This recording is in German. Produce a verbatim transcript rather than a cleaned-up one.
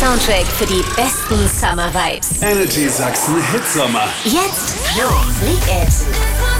Soundtrack für die besten Summer Vibes. Energy Sachsen Hitsommer. Jetzt Flo, Big It.